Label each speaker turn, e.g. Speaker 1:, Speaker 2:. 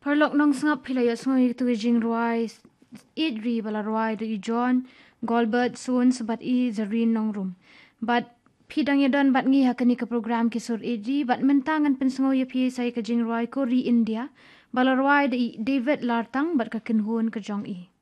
Speaker 1: Parlok nang sangap pilaya sungay tu jing ruai idri bala ruai du i John Golbert sun sebat i zarin nong rum. But pidang ya don bat ngi hakani ke program kisur idri bat mentangan pensungo ya pi saya ke jing ruai ko ri India. Bala ruai di David Lartang bat ke kenhun ke jong i.